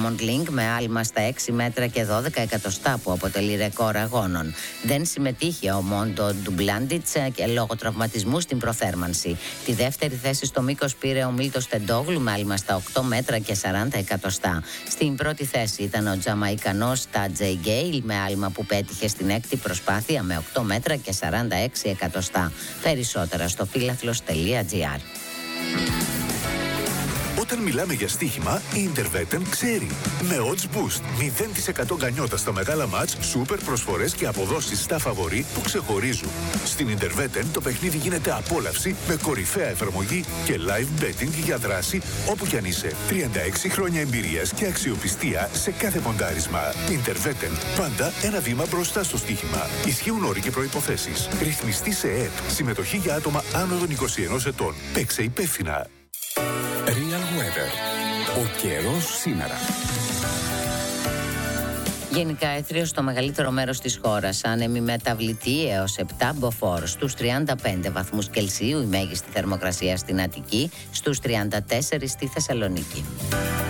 Diamond League με άλμα στα 6 μέτρα και 12 εκατοστά που αποτελεί ρεκόρ αγώνων. Δεν συμμετείχε ο Μόντο Ντουμπλάντιτς και λόγω τραυματισμού στην προθέρμανση. Τη δεύτερη θέση στο μήκος πήρε ο Μίλτος Τεντόγλου με άλμα στα 8 μέτρα και 40 εκατοστά. Στην πρώτη θέση ήταν ο Τζαμαϊκανός Τάτζεϊ Γκέιλ με άλμα που πέτυχε στην έκτη προσπάθεια με 8 μέτρα και 46 εκατοστά. Περισσότερα στο philathlon.gr. Όταν μιλάμε για στοίχημα, η Interveten ξέρει. Με Odds Boost, 0% γκανιότα στα μεγάλα μάτς, σούπερ προσφορές και αποδόσεις στα φαβορί που ξεχωρίζουν. Στην Interveten το παιχνίδι γίνεται απόλαυση με κορυφαία εφαρμογή και live betting για δράση όπου κι αν είσαι. 36 χρόνια εμπειρίας και αξιοπιστία σε κάθε ποντάρισμα. Interveten, πάντα ένα βήμα μπροστά στο στοίχημα. Ισχύουν όροι και προϋποθέσεις. Ρυθμιστή σε ΕΕΠ. Συμμετοχή για άτομα άνω των 21 ετών. Παίξε υπεύθυνα. Real Weather. Ο καιρός σήμερα. Γενικά έθριο στο μεγαλύτερο μέρος της χώρας. Άνεμη μεταβλητή έως 7 μποφόρ. Στους 35 βαθμούς Κελσίου η μέγιστη θερμοκρασία στην Αττική, στους 34 στη Θεσσαλονίκη.